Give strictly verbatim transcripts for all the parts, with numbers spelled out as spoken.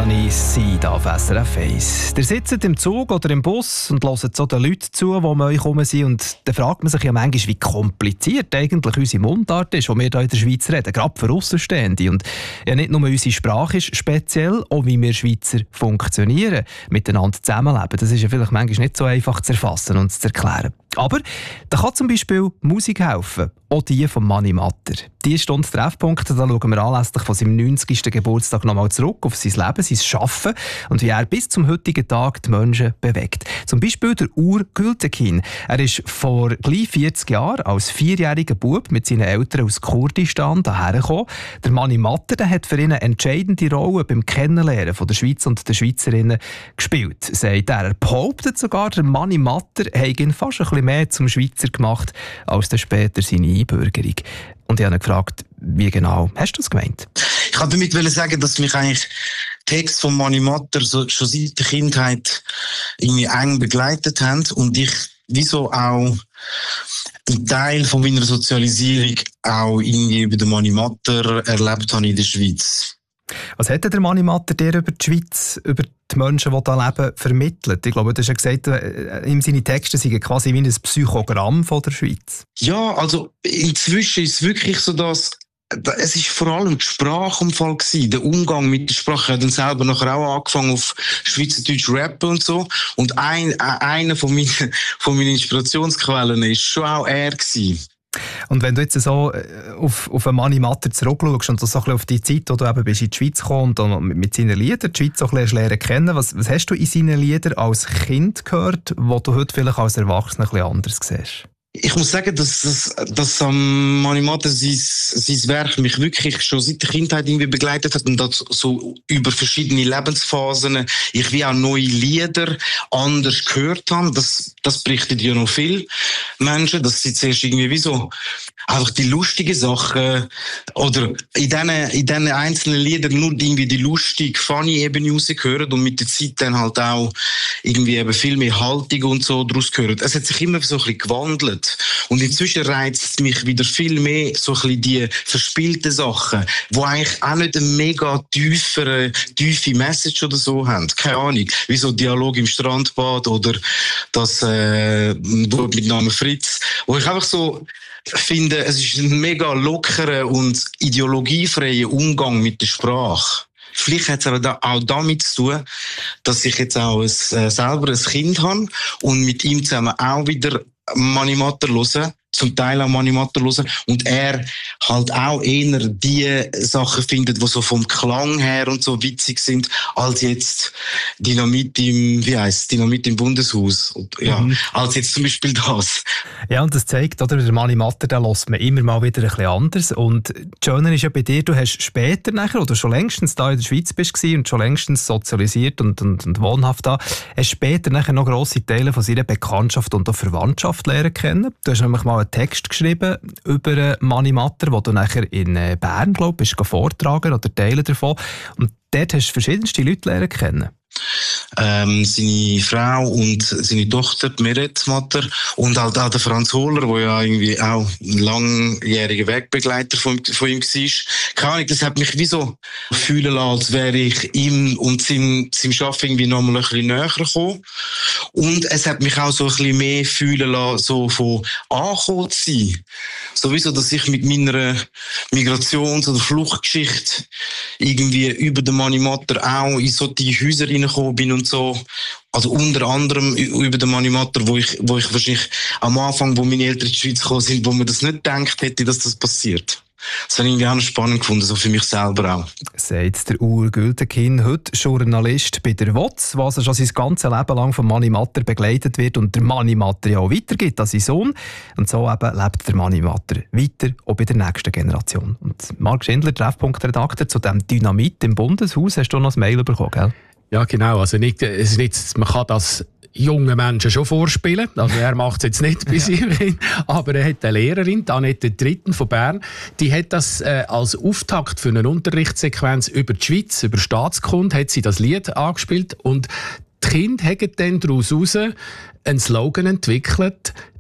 Melanie C. hier auf S R F eins. Ihr sitzt im Zug oder im Bus und hört so den Leuten zu, die um euch herum sind. Und dann fragt man sich ja manchmal, wie kompliziert eigentlich unsere Mundart ist, die wir hier in der Schweiz reden, gerade für Aussenstehende. Und ja, nicht nur unsere Sprache ist speziell, auch wie wir Schweizer funktionieren, miteinander zusammenleben. Das ist ja vielleicht manchmal nicht so einfach zu erfassen und zu erklären. Aber da kann zum Beispiel Musik helfen, auch die von Mani Matter. Diese Stunde Treffpunkte, da schauen wir anlässlich von seinem neunzigsten Geburtstag nochmal zurück auf sein Leben, sein Schaffen und wie er bis zum heutigen Tag die Menschen bewegt. Zum Beispiel der Ur Gültekin. Er ist vor gleich vierzig Jahren als vierjähriger Bub mit seinen Eltern aus Kurdistan hierher gekommen. Der Mani Matter, der hat für ihn eine entscheidende Rolle beim Kennenlernen von der Schweiz und der Schweizerinnen gespielt, sagt er. Er behauptet sogar, der Mani Matter habe ihn fast ein bisschen mehr zum Schweizer gemacht, als dann später seine Einbürgerung. Und ich habe ihn gefragt, wie genau hast du das gemeint? Ich wollte damit sagen, dass mich eigentlich Text von Mani Matter so, schon seit der Kindheit irgendwie eng begleitet haben und ich wieso auch einen Teil von meiner Sozialisierung auch irgendwie über den Mani Matter erlebt habe in der Schweiz. Was hat der Mani Matter dir über die Schweiz, über die Menschen, die hier leben, vermittelt? Ich glaube, du hast ja gesagt, ihm seine Texte sind quasi wie ein Psychogramm von der Schweiz. Ja, also inzwischen ist es wirklich so, dass es ist vor allem die Sprache im Fall gewesen, der Umgang mit der Sprache. Ich habe dann selber nachher auch angefangen auf Schweizerdeutsch rappen und so. Und ein, einer von meinen, von meinen Inspirationsquellen ist schon auch er gewesen. Und wenn du jetzt so auf, auf einen Mani Matter zurückschaust und so ein bisschen auf die Zeit, wo du eben bist in die Schweiz gekommen und mit seinen Liedern die Schweiz so ein bisschen lernen kennen, was, was hast du in seinen Liedern als Kind gehört, wo du heute vielleicht als Erwachsener ein bisschen anders siehst? Ich muss sagen, dass, dass, dass um, Mani Matter sein, sein Werk mich wirklich schon seit der Kindheit irgendwie begleitet hat und das so über verschiedene Lebensphasen ich wie auch neue Lieder anders gehört habe. Das, das berichtet ja noch viele Menschen, dass sie zuerst irgendwie wie so einfach die lustigen Sachen oder in diesen, in diesen einzelnen Liedern nur irgendwie die lustige, funny Ebene rausgehört und mit der Zeit dann halt auch irgendwie eben viel mehr Haltung und so daraus gehört. Es hat sich immer so ein bisschen gewandelt. Und inzwischen reizt es mich wieder viel mehr so ein bisschen die verspielten Sachen, die eigentlich auch nicht eine mega tiefere, tiefe Message oder so haben. Keine Ahnung. Wie so Dialog im Strandbad oder das äh, Wort mit Namen Fritz. Wo ich einfach so finde, es ist ein mega lockerer und ideologiefreier Umgang mit der Sprache. Vielleicht hat es aber auch damit zu tun, dass ich jetzt auch ein, äh, selber ein Kind habe und mit ihm zusammen auch wieder Mani Matter hören, zum Teil auch Mani Matter hören und er halt auch eher die Sachen findet, die so vom Klang her und so witzig sind, als jetzt Dynamit im, wie heisst Dynamit im Bundeshaus. Und, ja, mhm. Als jetzt zum Beispiel das. Ja, und das zeigt, oder, der Mani Matter, den hört man immer mal wieder ein bisschen anders. Und das Schöne ist ja bei dir, du hast später nachher, oder schon längstens da in der Schweiz bist und schon längstens sozialisiert und, und, und wohnhaft da, hast später nachher noch grosse Teile von seiner Bekanntschaft und auch Verwandtschaft lernen kennen. Du hast nämlich mal einen Text geschrieben über Mani Matter, wo du nachher in Bern, glaube ich, bist vortragen oder Teile davon. Und dort hast du verschiedenste Leute lernen kennen. Ähm, seine Frau und seine Tochter, Meret Matter, und halt auch der Franz Hohler, der ja irgendwie auch ein langjähriger Wegbegleiter von, von ihm war. Keine Ahnung, das hat mich wie so fühlen lassen, als wäre ich ihm und seinem, seinem Schaffen irgendwie noch mal ein bisschen näher gekommen. Und es hat mich auch so ein bisschen mehr fühlen lassen, so von angekommen zu sein. Sowieso, dass ich mit meiner Migrations- oder Fluchtgeschichte irgendwie über den Mani Matter auch in so die Häuser reingekommen bin und so. Also unter anderem über den Mani Matter, wo ich, wo ich wahrscheinlich am Anfang, wo meine Eltern in die Schweiz gekommen sind, wo man das nicht gedacht hätte, dass das passiert. Das habe ich irgendwie auch noch spannend gefunden, so für mich selber auch. Sagt der Ur Gültekin, heute Journalist bei der W O Z, was er schon sein ganzes Leben lang von Mani Matter begleitet wird und der Mani Matter ja auch weitergibt an seinen Sohn. Und so eben lebt der Mani Matter weiter, auch bei der nächsten Generation. Und Marc Schindler, Treffpunktredakteur zu diesem Dynamit im Bundeshaus, hast du noch ein Mail bekommen, gell? Ja, genau. Also nicht, es ist nicht, man kann das junge Menschen schon vorspielen. Also er macht es jetzt nicht bei sich, aber er hat eine Lehrerin, Annette Dritten von Bern, die hat das äh, als Auftakt für eine Unterrichtssequenz über die Schweiz, über Staatskunde, hat sie das Lied angespielt und die Kinder haben dann daraus heraus einen Slogan entwickelt: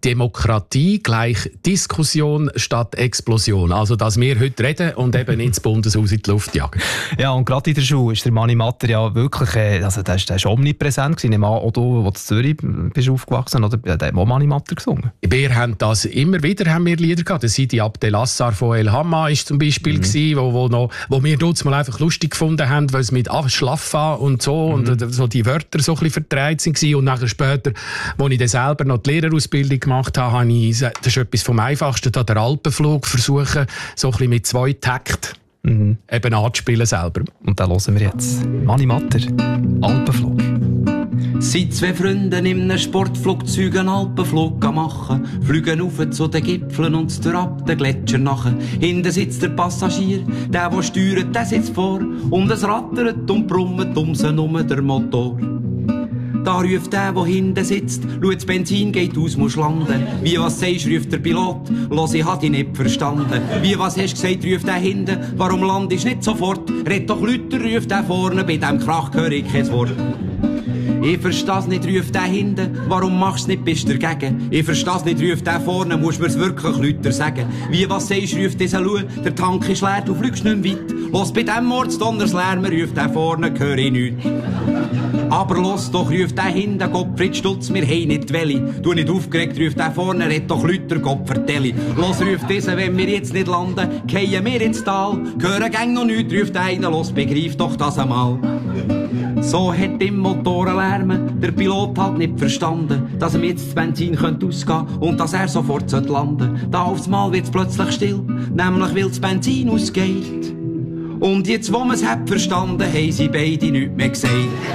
Demokratie gleich Diskussion statt Explosion. Also, dass wir heute reden und eben nicht das Bundeshaus in die Luft jagen. Ja, und gerade in der Schule ist der Mani Matter ja wirklich, äh, also der ist, der ist omnipräsent gewesen. Ich nehme an, auch du, wo du in Zürich bist aufgewachsen, oder? Der hat auch Mani Matter gesungen. Wir haben das immer wieder, haben wir Lieder gehabt. Der Sidi Abdelassar von El Hamma ist zum Beispiel mhm. gewesen, wo, wo, noch, wo wir dort mal einfach lustig gefunden haben, weil es mit Schlaffa und so mhm. und so die Wörter so ein bisschen verdreht waren. Und nachher später, als ich dann selber noch die Lehrerausbildung gemacht habe, habe ich, das ist etwas vom Einfachsten, da den Alpenflug versuchen, so ein bisschen mit zwei Takten mhm. eben anzuspielen selber. Und da hören wir jetzt Mani Matter, Alpenflug. Seit zwei Freunden in einem Sportflugzeug einen Alpenflug machen, fliegen auf zu den Gipfeln und durch ab den Gletscher nachher. Hinten sitzt der Passagier, der, der steuert, der sitzt vor, und es rattert und brummt um sie herum der Motor. Da ruft der, der hinten sitzt, schau, das Benzin geht aus, musst landen. Wie was sagst, ruft der Pilot, los, ich hab dich nicht verstanden. Wie was hast gesagt, ruft der hinten, warum landest nicht sofort? Red doch Leute, ruft der vorne, bei dem Krach höre ich kein Wort. Ich versteh's nicht, ruft der hinten, warum machst du nicht, bist du dagegen? Ich versteh's nicht, ruft der vorne, musst mir's wirklich Leute sagen. Wie was sagst, ruft dieser Lou, der Tank ist leer, du fliegst nicht weit. Los, bei dem Mordsdonnerslärm, ruft der vorne, höre ich nichts. Aber los doch, ruft der hinten, Gottfried Stutz, wir hei nicht Welli. Du nicht aufgeregt, ruft der vorne, red doch Leute, Gott vertelli. Los, ruft dieser, wenn wir jetzt nicht landen, gehen wir ins Tal. Hören gang noch nichts, ruft einer, los, begreif doch das einmal. So hat im Motorenlärm der Pilot halt nicht verstanden, dass ihm jetzt das Benzin könnte ausgehen und dass er sofort landen sollte. Da aufs Mal wird's plötzlich still, nämlich weil das Benzin ausgeht. Und jetzt, wo man es hat verstanden, haben sie beide nichts mehr gesagt.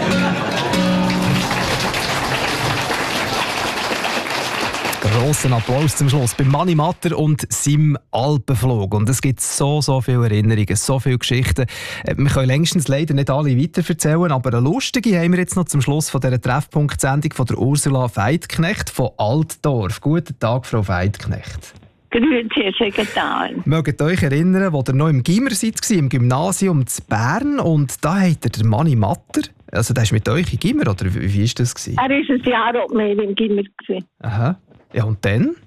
Grossen Applaus zum Schluss bei Mani Matter und seinem Alpenflug. Und es gibt so, so viele Erinnerungen, so viele Geschichten. Wir können längstens leider nicht alle weiterverzählen, aber eine lustige haben wir jetzt noch zum Schluss von dieser Treffpunkt-Sendung von der Ursula Veidknecht von Altdorf. Guten Tag, Frau Veidknecht. Grüezi, Herr Sekretär. Mögt ihr euch erinnern, als ihr noch im Gimmer seid, im Gymnasium in Bern, und da hat ihr den Mani Matter, also der ist mit euch im Gimmer, oder wie, wie ist das gewesen? Er war ein Jahr auch mehr im Gimmer. Aha. Ja, und dann?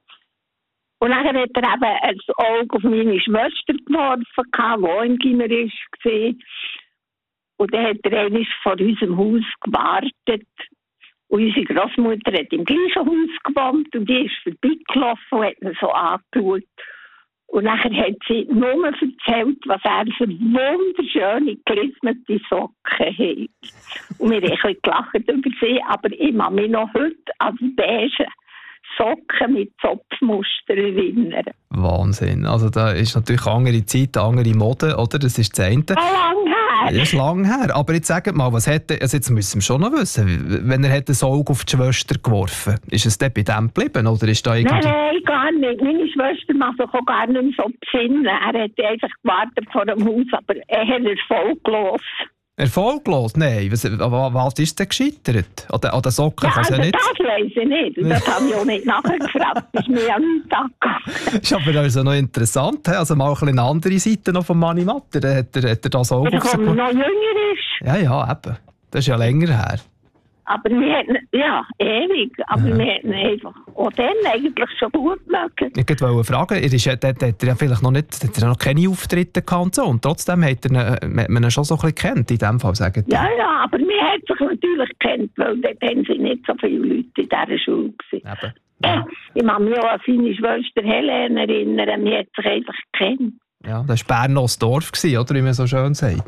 Und dann hat er eben ein Auge auf meine Schwester geworfen, die auch im Gimmer war. Und dann hat er einmal vor unserem Haus gewartet. Und unsere Großmutter hat im gleichen Haus gewohnt und die ist vorbeigelaufen und hat ihn so angeschaut. Und nachher hat sie nur erzählt, was er für wunderschöne, gelismete Socken hat. Und wir haben ein bisschen gelacht über sie, aber ich kann mich noch heute an die beige Socken mit Zopfmuster erinnern. Wahnsinn. Also da ist natürlich eine andere Zeit, eine andere Mode, oder? Das ist das eine. So lange her. Das ist lang her. Aber jetzt sagt mal, was hätte, also jetzt müssen wir schon noch wissen, wenn er hätte das Auge auf die Schwester geworfen, ist es dann bei dem geblieben, oder ist da irgendwie... Nein, nein, gar nicht. Meine Schwester macht sich auch gar nicht mehr so besinnen. Er hat einfach gewartet vor dem Haus, aber er hat erfolglos. Erfolglos? Nein. Was, was ist denn gescheitert? An den, an den Socken ja, kann also ja nicht... das weiss ich nicht. Das habe ich auch nicht nachher gefragt. Das ist mir ja nicht angegangen. Ist aber also noch interessant. Also mal ein eine andere Seite noch von Mani Matter. Hat er, hat er das auch Wenn er noch jünger ist. Ja, ja, eben. Das ist ja länger her. Aber wir hätten, ja, ewig. Aber ja. wir hätten einfach auch dann eigentlich schon gut mögen. Ich wollte fragen, er ist, dort hat er ja vielleicht noch, nicht, hat er noch keine Auftritte gehabt so, und trotzdem hat, er, hat man ihn schon so ein bisschen gekannt, in dem Fall, sagen die. Ja, ja, aber wir haben sich natürlich gekannt, weil dort haben sie nicht so viele Leute in dieser Schule gewesen. Eben. Ja. Ich kann mich auch an seine Schwester Helene erinnern, wir haben sich einfach gekannt. Ja, das war Bern als Dorf, oder wie man so schön sagt.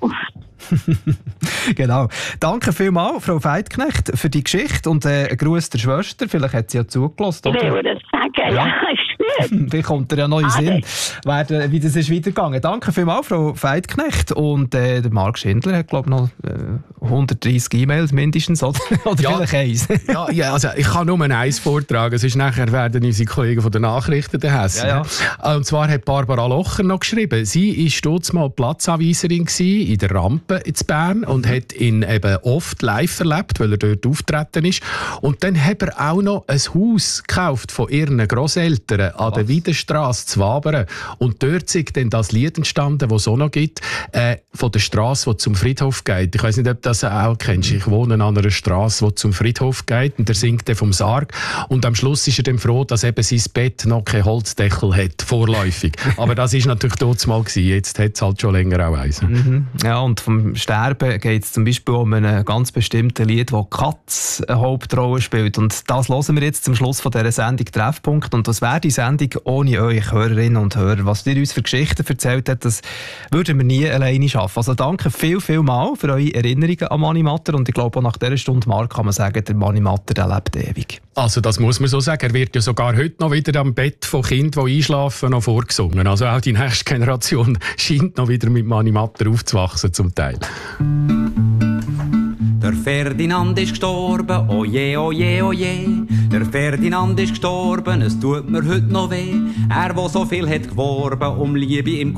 Genau. Danke vielmals, Frau Veidknecht, für die Geschichte und äh, einen Gruß der Schwester. Vielleicht hat sie ja zugelassen. Ich will das sagen, ja, ja ist gut. Wie kommt ihr ja noch in Sinn, wer, wie das ist weitergegangen. Danke vielmals, Frau Veidknecht. Und äh, der Marc Schindler hat, glaube ich, noch äh, hundertdreissig E-Mails mindestens, oder, oder ja, vielleicht eins. ja, ja, also ich kann nur eins vortragen, sonst nachher werden unsere Kollegen von den Nachrichten der Hessen. Ja, ja. Und zwar hat Barbara Locher noch geschrieben, sie war dort mal Platzanweiserin in der Rampe in Bern und hat ihn eben oft live erlebt, weil er dort auftreten ist. Und dann hat er auch noch ein Haus gekauft von ihren Grosseltern an der Wiedenstrasse zu Wabern. Und dort ist dann das Lied entstanden, das es auch noch gibt, äh, von der Strasse, die zum Friedhof geht. Ich weiss nicht, ob das auch kennst. Ich wohne an einer Straße, die zum Friedhof geht, und der singt dann vom Sarg. Und am Schluss ist er dann froh, dass eben sein Bett noch keinen Holzdeckel hat, vorläufig. Aber das war natürlich dort mal gewesen. Jetzt hat es halt schon länger auch eins. Mhm. Ja, und vom Sterben geht es zum Beispiel um ein ganz bestimmtes Lied, wo Katz eine Hauptrolle spielt. Und das hören wir jetzt zum Schluss von dieser Sendung Treffpunkt. Und das wäre die Sendung ohne euch Hörerinnen und Hörer. Was ihr uns für Geschichten erzählt habt, das würden wir nie alleine schaffen. Also danke viel, viel mal für eure Erinnerungen an Mani Matter. Und ich glaube, auch nach dieser Stunde Mark kann man sagen, der Mani Matter, der lebt ewig. Also das muss man so sagen. Er wird ja sogar heute noch wieder am Bett von Kindern, die einschlafen, noch vorgesungen. Also auch die nächste Generation scheint noch wieder mit Mani Matter aufzuwachsen zum Teil. Der Ferdinand ist gestorben, oje, oje, oje. Der Ferdinand ist gestorben, es tut mir heute noch weh. Er, wo so viel hat geworben um Liebe im